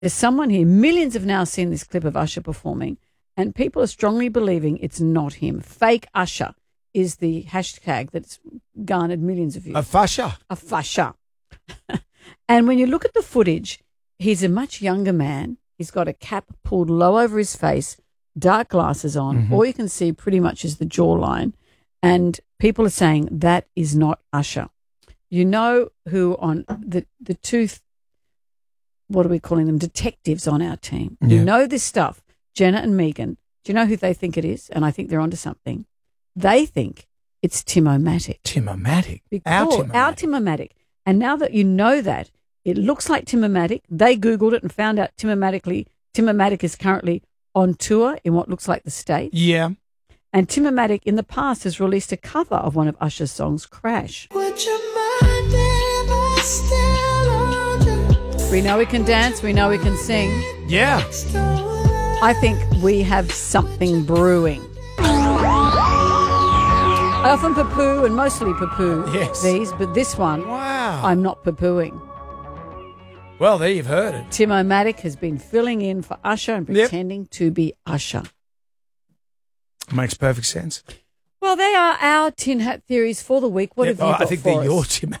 There's someone here. Millions have now seen this clip of Usher performing, and people are strongly believing it's not him. Fake Usher is the hashtag that's garnered millions of views. A fusher. A fusher. And when you look at the footage, he's a much younger man. He's got a cap pulled low over his face, dark glasses on. Mm-hmm. All you can see pretty much is the jawline. And people are saying that is not Usher. You know who on the two, what are we calling them, detectives on our team. Yeah. You know this stuff. Jenna and Megan, do you know who they think it is? And I think they're onto something. They think it's Tim-O-Matic. Tim-O-Matic. Our Tim-O-Matic. And now that you know that, it looks like Tim-O-Matic. They Googled it and found out Tim-O-Matic is currently on tour in what looks like the States. Yeah. And Tim-O-Matic in the past has released a cover of one of Usher's songs, Crash. Would you mind if I still order? We know we can dance. We know we can sing. Yeah. I think we have something brewing. I often poo-poo and mostly poo-poo these, but this one, Wow. I'm not poo-pooing. Well, there you've heard it. Tim-O-Matic has been filling in for Usher and pretending to be Usher. Makes perfect sense. Well, they are our tin hat theories for the week. What have you got I think for they're your us? Tim